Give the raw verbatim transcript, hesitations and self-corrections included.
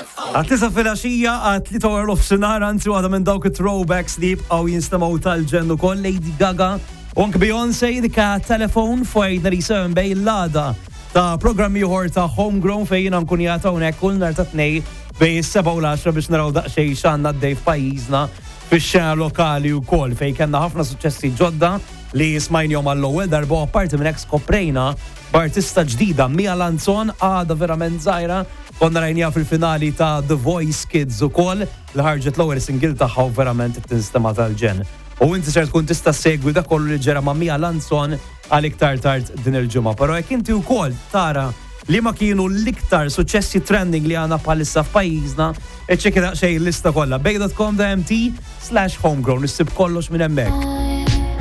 Għatlisa fil-axija, għatlita għar l-ofsinar, għanzi għada minn dawk throwbacks li jibqaw jinstamaw tal-ġen u koll, Lady Gaga, u anke Beyoncé dika telefon fajna li sewem bej l-għada ta' programmi uħor ta' Homegrown fejn nkun jata unek kull nar ta' tnej bej seba u l-għaxra biex naraw daqxej xanna d-dej f'pajizna fix-xena lokali u koll fej kanna ħafna suċessi ġodda li jismajnjom għall-ewwel darba apparti minn ek skoprejna b'artista ġdida Mia Lanzon għada verament żgħira. Konna rajnija fil-finali ta' The Voice Kids u koll li ħarġet l-ewwel single tagħha u verament tinstema tal-ġen. U inti ser tkun tista' segwi dak kollu li ġera ma' Mia Lanzon għal iktar tard din il-ġimgħa. Però jekk inti wkoll tara li ma kienu l-iktar suċessi trending li għandna bħalissa f'pajjiżna, eċċekki daqsxejn l-lista kollha bej dot com dot m t slash homegrown issib kollox minn hemmhekk.